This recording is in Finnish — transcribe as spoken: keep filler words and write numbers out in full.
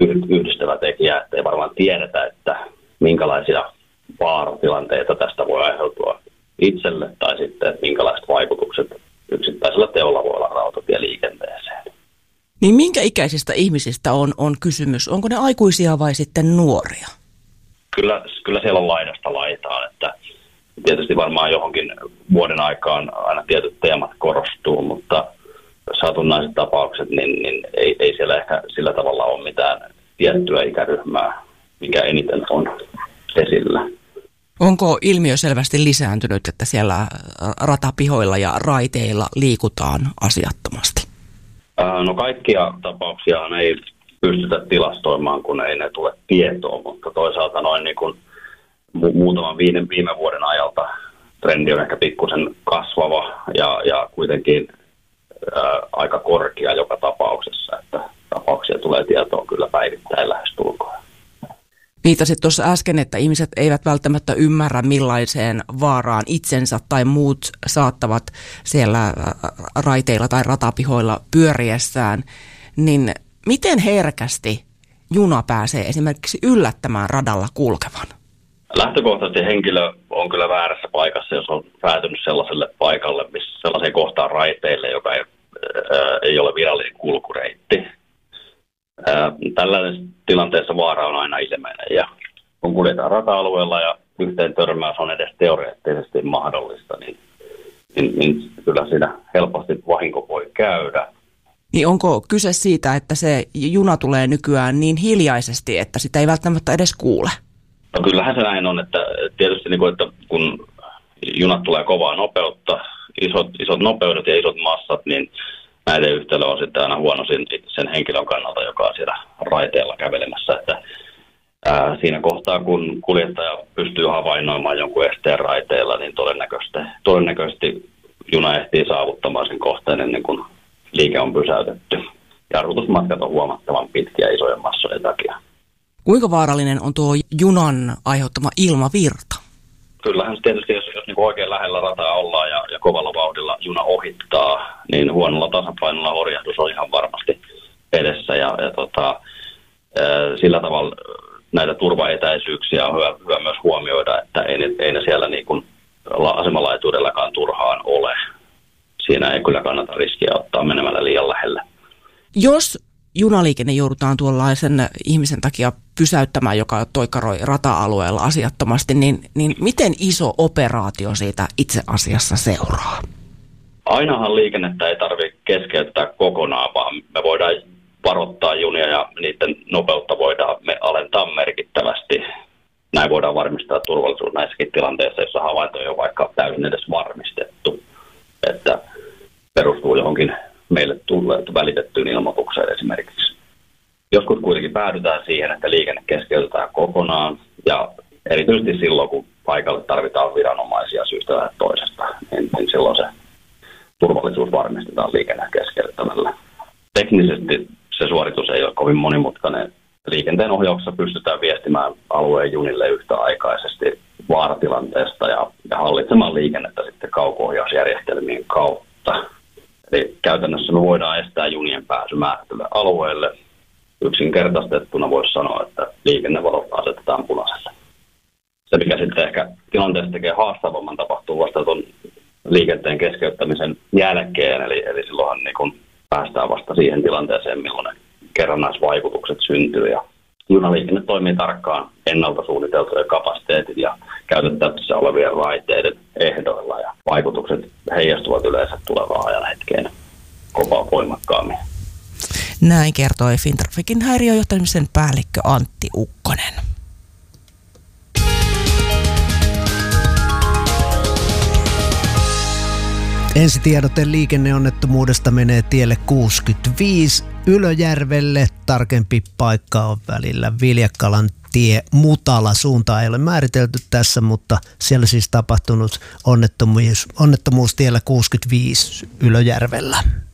yhdistävä tekijä, että ei varmaan tiedetä, että minkälaisia vaaratilanteita tästä voi aiheutua itselle tai sitten, että minkälaiset vaikutukset yksittäisellä teolla voi olla rautatieliikenteeseen. Niin minkä ikäisistä ihmisistä on, on kysymys? Onko ne aikuisia vai sitten nuoria? Kyllä, kyllä siellä on laidasta laitaan, että tietysti varmaan johonkin vuoden aikaan aina tietyt teemat korostuu, mutta satunnaiset tapaukset, niin, niin ei, ei siellä ehkä sillä tavalla ole mitään tiettyä ikäryhmää, mikä eniten on esillä. Onko ilmiö selvästi lisääntynyt, että siellä ratapihoilla ja raiteilla liikutaan asiattomasti? No kaikkia tapauksia ei pystytä tilastoimaan, kun ei ne tule tietoon, mutta toisaalta noin niin kuin mu- muutaman viime, viime vuoden ajalta trendi on ehkä pikkusen kasvava ja, ja kuitenkin ää, aika korkea joka tapauksessa, että tapauksia tulee tietoon kyllä päivittäin lähestulkoon. Viitasit tuossa äsken, että ihmiset eivät välttämättä ymmärrä, millaiseen vaaraan itsensä tai muut saattavat siellä raiteilla tai ratapihoilla pyöriessään, niin miten herkästi juna pääsee esimerkiksi yllättämään radalla kulkevan? Lähtökohtaisesti henkilö on kyllä väärässä paikassa, jos on päätynyt sellaiselle paikalle, missä sellaiseen kohtaan raiteille, joka ei, ää, ei ole virallinen kulkureitti. Tällaisessa tilanteessa vaara on aina ilmeinen ja kun kuljetaan rata-alueella ja yhteen törmäys on edes teoreettisesti mahdollista, niin, niin, niin kyllä siinä helposti vahinko voi käydä. Niin onko kyse siitä, että se juna tulee nykyään niin hiljaisesti, että sitä ei välttämättä edes kuule? No kyllähän se näin on, että tietysti niin kuin, että kun junat tulee kovaa nopeutta, isot, isot nopeudet ja isot massat, niin näiden yhtälö on sitten aina huono sen henkilön kannalta, joka on siellä raiteella kävelemässä. Että, ää, siinä kohtaa, kun kuljettaja pystyy havainnoimaan jonkun esteen raiteella, niin todennäköisesti, todennäköisesti juna ehtii saavuttamaan sen kohteen ennen kuin liike on pysäytetty. Jarrutusmatkat on huomattavan pitkiä isojen massojen takia. Kuinka vaarallinen on tuo junan aiheuttama ilmavirta? Kyllähän tietysti, jos, jos niin oikein lähellä rataa ollaan ja, ja kovalla vauhdilla juna ohittaa, niin huonolla tasapainolla horjahdus on ihan varmasti edessä. Ja, ja tota, sillä tavalla näitä turvaetäisyyksiä on hyvä, hyvä myös huomioida, että ei ne, ei ne siellä niin kuin asemalaituudellakaan turhaan ole. Siinä ei kyllä kannata riskiä ottaa menemällä liian lähelle. Jos junaliikenne joudutaan tuollaisen ihmisen takia pysäyttämään, joka toikaroi rata-alueella asiattomasti, niin, niin miten iso operaatio siitä itse asiassa seuraa? Ainahan liikennettä ei tarvitse keskeyttää kokonaan, vaan me voidaan varoittaa junia ja niiden nopeutta voidaan me alentaa merkittävästi. Näin voidaan varmistaa turvallisuus näissäkin tilanteissa, jossa havainto ei ole vaikka täysin edes varmistettu, että perustuu johonkin meille tulleet välitettyyn ilmoitukseen esimerkiksi. Joskus kuitenkin päädytään siihen, että liikenne keskeytetään kokonaan ja erityisesti silloin, kun paikalle tarvitaan viranomaisia syystä tai toisesta, niin, niin silloin se turvallisuus varmistetaan liikenne keskeyttämällä. Teknisesti se suoritus ei ole kovin monimutkainen. Liikenteen ohjauksessa pystytään viestimään alueen junille yhtäaikaisesti vaaratilanteesta ja, ja hallitsemaan liikennettä sitten kauko-ohjausjärjestelmien kautta. Eli käytännössä me voidaan estää junien pääsy määrätylle alueelle. Yksinkertaistettuna voisi sanoa, että liikennevalot asetetaan punaiselle. Se, mikä sitten ehkä tilanteessa tekee haastavamman, tapahtuu vasta tuon liikenteen keskeyttämisen jälkeen. Eli, eli silloinhan niin kun päästään vasta siihen tilanteeseen, milloin ne kerrannaisvaikutukset syntyy. Ja junaliikenne toimii tarkkaan ennalta suunniteltujen kapasiteetin ja käytettävissä olevien raiteiden ehdoilla. Ja vaikutukset heijastuvat yleensä tulevaan ajan hetkeen kovaa voimakkaammin. Näin kertoi Fintraficin häiriöjohtamisen päällikkö Antti Ukkonen. Ensitiedote liikenneonnettomuudesta menee tielle kuusikymmentäviisi Ylöjärvelle. Tarkempi paikka on välillä Viljakkalan tie Mutala. Suunta ei ole määritelty tässä, mutta siellä siis tapahtunut onnettomuus, onnettomuus tiellä kuusikymmentäviisi Ylöjärvellä.